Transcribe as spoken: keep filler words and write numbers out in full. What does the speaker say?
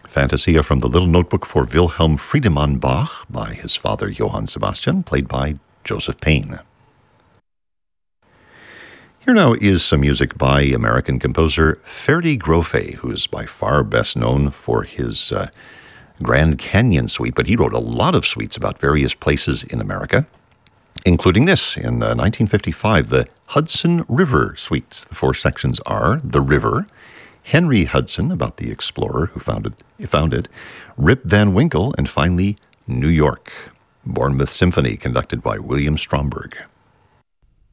Fantasia from the Little Notebook for Wilhelm Friedemann Bach by his father Johann Sebastian, played by Joseph Payne. Here now is some music by American composer Ferdi Grofé, who is by far best known for his uh, Grand Canyon Suite, but he wrote a lot of suites about various places in America, including this in uh, nineteen fifty-five, the Hudson River Suites. The four sections are The River, Henry Hudson, about the explorer who founded, found it, Rip Van Winkle, and finally New York. Bournemouth Symphony, conducted by William Stromberg.